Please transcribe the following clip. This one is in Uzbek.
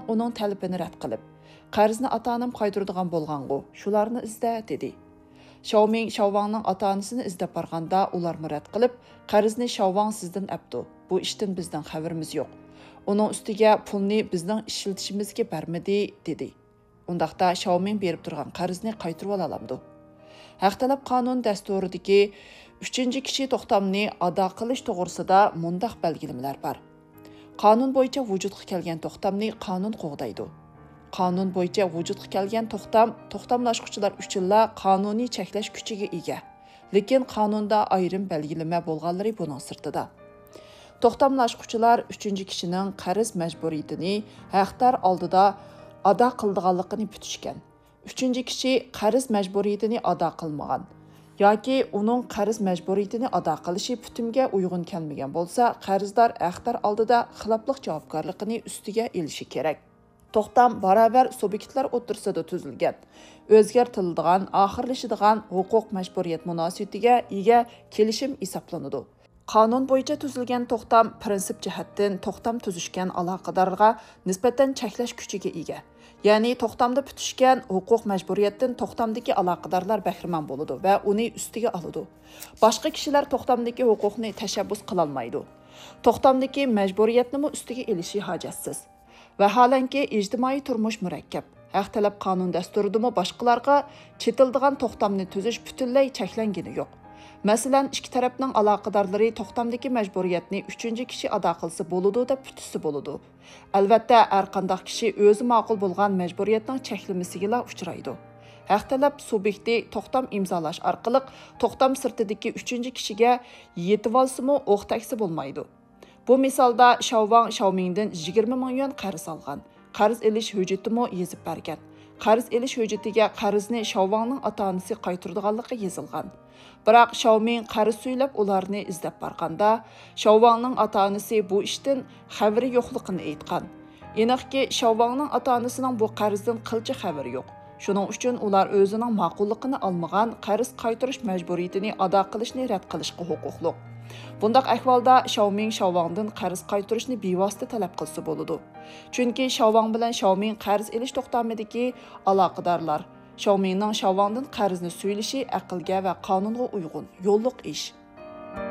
uning talabini rad qilib, qarzni ota-onam qaytaradigan bo'lgan-ku, shularni izda dedi. Xiaoming Xiaowangning ota-onasini izlab borganda ular rad qilib, qarzni Xiaowang sizdan apdi. Bu ishdan bizning xabarimiz yo'q. Uning ustiga pulni bizning ishlatishimizga bermadi dedi. Undaqda Xiaoming berib turgan qarzni qaytarib ola olamdi. Haq talab qonun dasturidagi 3-kishi to'xtamni ado qilish to'g'risida mundaq belgilamalar bor. Qonun bo'yicha vujudga kelgan to'xtamni qonun qo'g'daydi. Qonun bo'yicha vujudga kelgan to'xtamlashuvchilar uchunla qonuniy cheklash kuchiga ega. Lekin qonunda ayrim belgilama bo'lganlari buning sirtida. To'xtamlashuvchilar 3-kishining qarz majburiyatini haqdor oldida ado qildiganligini putishgan. 3-kishi qarz majburiyatini ado qilmagan yoki uning qarz majburiyatini ado qilishi putimga uyg'un kelmagan bo'lsa, qarzdor haqdor oldida xiloflik javobgarligini ustiga elishi kerak. To'xtam barobar subyektlar o'rtasida tuzilgan, o'zgartiriladigan, oxirlashadigan huquq majburiyat munosabatiga ega kelishim hisoblanadi. Qonun bo'yicha tuzilgan to'xtam prinsip jihatdan to'xtam tuzishgan aloqadorga nisbatan cheklash kuchiga ega. Ya'ni to'xtamda putishgan huquq majburiyatdan to'xtamdagi aloqadorlar bahramand bo'ladi va uni ustiga oladi. Boshqa kishilar to'xtamdagi huquqni tashabbus qila olmaydi. To'xtamdagi majburiyatni ustiga elishi hojatsiz. Vaholanki ijtimoiy turmush murakkab. Haq talab qonun dasturidami boshqalarga chetildigan to'xtamni tuzish butunlay cheklangani yo'q. Masalan, ikki tarafning aloqadorlari to'xtamdagi majburiyatni 3-kishi ado qilsa bo'ladi deb putisi bo'ladi. Albatta, har qanday kishi o'zi ma'qul bo'lgan majburiyatning cheklamasiga uchraydi. Haq talab subyekti to'xtam imzolash orqali to'xtam sirtidagi 3-kishiga yetib olsa-mu o'q taksi bo'lmaydi. Bu misolda Xiaomingdan 20 ming yuan qarz olgan. Qarz elish hujjatimi yozib bergan. Qarz elish hujjatiga qarzni Xiaowangning ota-onasi qaytaradiganligi yozilgan. Biroq Xiaoming qarz suylab ularni izlab borganda, Xiaowangning ota-onasi bu ishdan xabari yo'qligini aytgan. Aniqki, Xiaowangning ota-onasining bu qarzdan qilcha xabari yo'q. Shuning uchun ular o'zining ma'qulligini olmagan qarz qaytarish majburiyatini ado qilishni rad qilishga huquqli. Bundaq ahvolda Xiaoming Xiaowangdan qarz qaytarishni bevosita talab qilsa bo'ladi. Chunki Xiaowang bilan Xiaoming qarz elish to'xtamidagi aloqadorlar. Xiaomingning Xiaowangdan qarzni suyilishi aqlga va qonunga uyg'un, yo'lliq ish.